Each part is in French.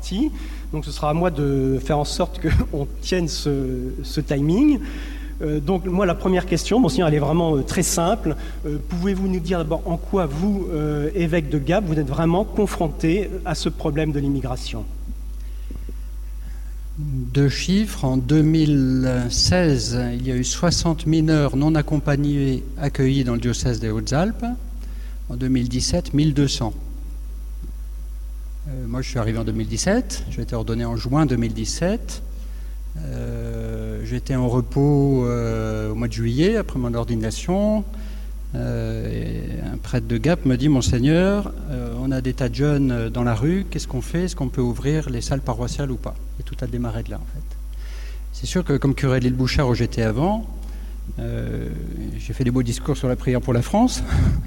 partie. Donc ce sera à moi de faire en sorte qu'on tienne ce timing. Donc moi, la première question, Monseigneur, elle est vraiment très simple. Pouvez-vous nous dire d'abord en quoi vous, évêque de Gap, vous êtes vraiment confronté à ce problème de l'immigration? 2 chiffres. En 2016, il y a eu 60 mineurs non accompagnés accueillis dans le diocèse des Hautes-Alpes. En 2017, 1200. Moi, je suis arrivé en 2017. J'ai été ordonné en juin 2017. J'étais en repos au mois de juillet, après mon ordination. Et un prêtre de Gap me dit: Monseigneur, on a des tas de jeunes dans la rue, qu'est-ce qu'on fait? Est-ce qu'on peut ouvrir les salles paroissiales ou pas? Et tout a démarré de là, en fait. C'est sûr que comme curé de l'île Bouchard où j'étais avant, j'ai fait des beaux discours sur la prière pour la France.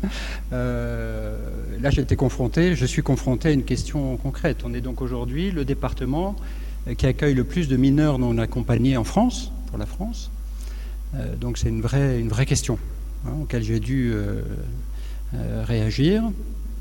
Là, je suis confronté à une question concrète. On est donc aujourd'hui le département qui accueille le plus de mineurs non accompagnés en France, pour la France. Donc c'est une vraie question auquel j'ai dû réagir.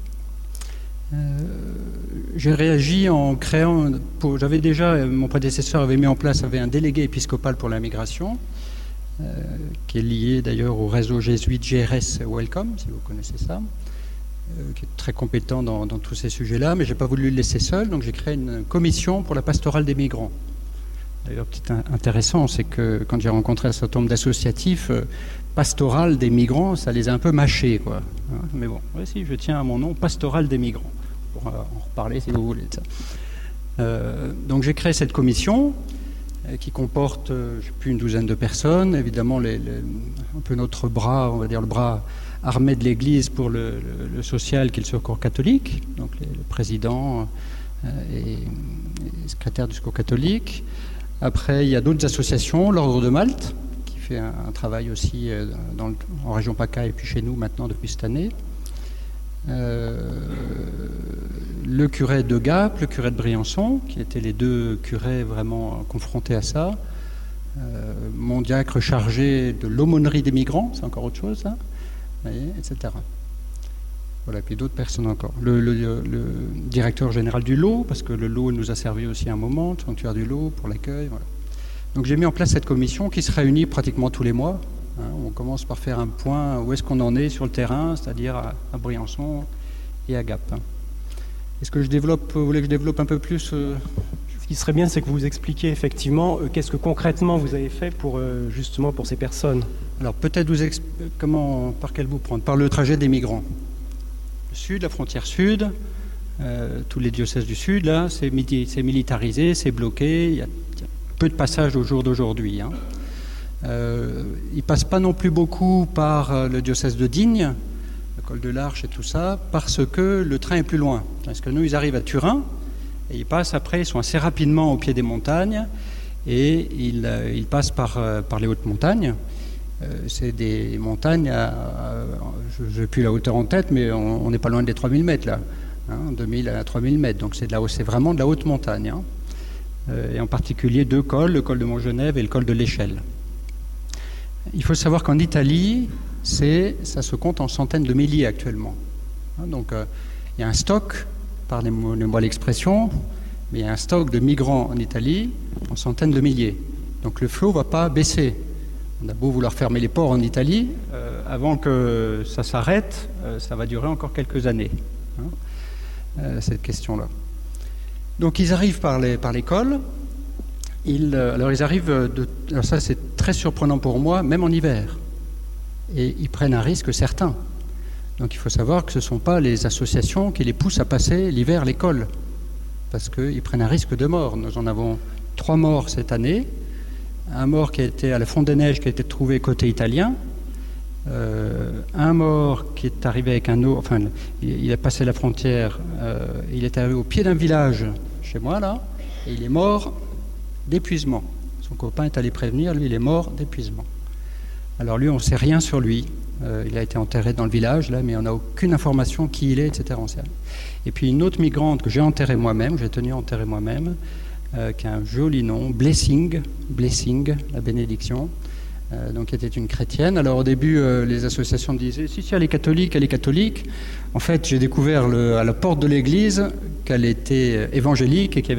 J'ai réagi en créant, mon prédécesseur avait mis en place un délégué épiscopal pour la migration, qui est lié d'ailleurs au réseau jésuite GRS Welcome, si vous connaissez ça, qui est très compétent dans tous ces sujets-là, mais je n'ai pas voulu le laisser seul, donc j'ai créé une commission pour la pastorale des migrants. D'ailleurs, petit intéressant, c'est que quand j'ai rencontré un certain nombre d'associatifs, pastoral des migrants, ça les a un peu mâchés, quoi. Mais bon, si, je tiens à mon nom, pastoral des migrants. On pourra en reparler si vous voulez de ça. Donc j'ai créé cette commission qui comporte, je ne sais plus, une douzaine de personnes. Évidemment, un peu notre bras, on va dire le bras armé de l'Église pour le social, qui est le Secours catholique, donc le président et secrétaire du Secours catholique. Après, il y a d'autres associations, l'Ordre de Malte, qui fait un travail aussi en région PACA et puis chez nous maintenant depuis cette année. Le curé de Gap, le curé de Briançon, qui étaient les deux curés vraiment confrontés à ça. Mon diacre chargé de l'aumônerie des migrants, c'est encore autre chose, ça, etc. Voilà, puis d'autres personnes encore. Le directeur général du Lot, parce que le Lot nous a servi aussi un moment, le sanctuaire du Lot pour l'accueil. Voilà. Donc j'ai mis en place cette commission qui se réunit pratiquement tous les mois. On commence par faire un point où est-ce qu'on en est sur le terrain, c'est-à-dire à Briançon et à Gap. Est-ce que vous voulez que je développe un peu plus Ce qui serait bien, c'est que vous expliquiez effectivement qu'est-ce que concrètement vous avez fait justement pour ces personnes. Alors peut-être par quel bout prendre? Par le trajet des migrants. Le sud, la frontière sud, tous les diocèses du sud, là, c'est militarisé, c'est bloqué, il y a peu de passages au jour d'aujourd'hui. Il ne passe pas non plus beaucoup par le diocèse de Digne, le col de l'Arche et tout ça, parce que le train est plus loin. Parce que nous, ils arrivent à Turin, et ils passent après, ils sont assez rapidement au pied des montagnes, et ils passent par les hautes montagnes. C'est des montagnes, je n'ai plus la hauteur en tête, mais on n'est pas loin des 3000 mètres là, 2000 à 3000 mètres, donc c'est vraiment de la haute montagne. Et en particulier 2 cols, le col de Montgenèvre et le col de l'Échelle. Il faut savoir qu'en Italie, ça se compte en centaines de milliers actuellement. Donc il y a un stock, pardonnez-moi l'expression, mais il y a un stock de migrants en Italie en centaines de milliers. Donc le flot ne va pas baisser. On a beau vouloir fermer les ports en Italie, avant que ça s'arrête, ça va durer encore quelques années, cette question-là. Donc ils arrivent par l'école. Alors ils arrivent, alors ça c'est très surprenant pour moi, même en hiver. Et ils prennent un risque certain. Donc il faut savoir que ce ne sont pas les associations qui les poussent à passer l'hiver à l'école, parce qu'ils prennent un risque de mort. Nous en avons 3 morts cette année. Un mort qui a été à la Fonte des Neiges, qui a été trouvé côté italien. Un mort qui est arrivé avec il a passé la frontière, il est arrivé au pied d'un village chez moi là, et il est mort d'épuisement. Son copain est allé prévenir, lui il est mort d'épuisement. Alors lui on ne sait rien sur lui, il a été enterré dans le village là, mais on n'a aucune information qui il est, etc. Et puis une autre migrante que j'ai enterrée moi-même, j'ai tenu à enterrer moi-même, qui a un joli nom, Blessing, la bénédiction, donc qui était une chrétienne. Alors au début, les associations disaient si elle est catholique. En fait, j'ai découvert à la porte de l'église qu'elle était évangélique et qu'il y avait